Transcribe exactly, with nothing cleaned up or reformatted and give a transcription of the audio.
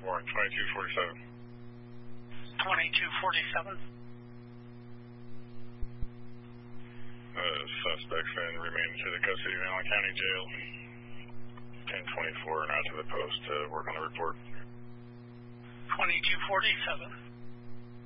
Warren, twenty-two forty-seven. twenty-two forty-seven. Uh, suspects then remain to the custody of Allen County Jail. ten twenty-four and out to the post to work on the report. twenty-two forty-seven.